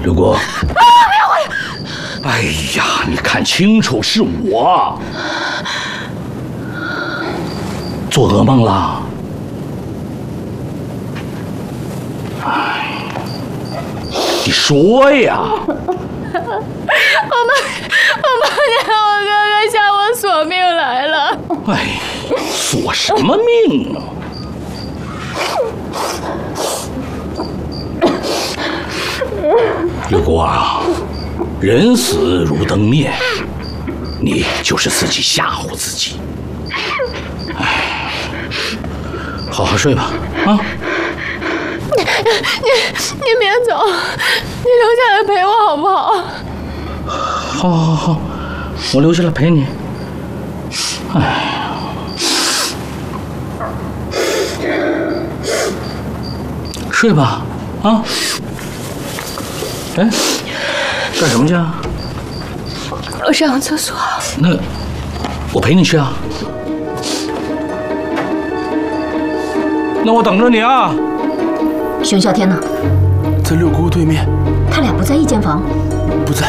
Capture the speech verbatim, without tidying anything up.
刘国。啊！别回来！哎呀，你看清楚，是我。做噩梦了？哎，你说呀！ 我梦，我梦见我哥哥向我索命来了。 哎，索什么命啊？刘国啊，人死如灯灭，你就是自己吓唬自己。哎，好好睡吧，啊！ 你你你别走，你留下来陪我好不好？ 好，好，好，我留下来陪你。哎呀，睡吧，啊！哎，干什么去啊？ 我上厕所。 那我陪你去啊。那我等着你啊。 熊啸天呢？ 在六姑对面。 他俩不在一间房？ 不在。